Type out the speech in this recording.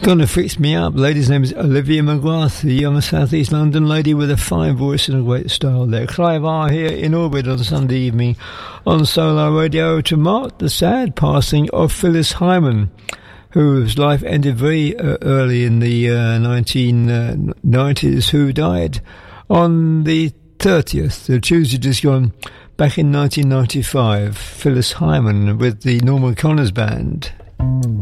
Gonna Fix Me Up. Lady's name is Olivia McGrath, the young South East London lady with a fine voice and a great style there. Clive R here in orbit on Sunday evening on Solar Radio to mark the sad passing of Phyllis Hyman, whose life ended very early in the 1990s, who died on the 30th, the Tuesday just gone, back in 1995. Phyllis Hyman with the Norman Connors Band.